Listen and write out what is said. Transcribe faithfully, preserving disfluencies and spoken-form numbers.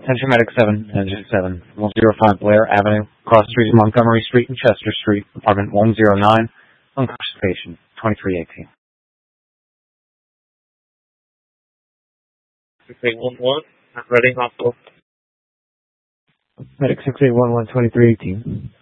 Attention Medic seven, Engine seven, one oh five Blair Avenue, cross street Montgomery Street and Chester Street, apartment one oh nine, unconscious patient, twenty-three eighteen. six eight one one, Reading Hospital. Medic six eight one one, twenty-three eighteen.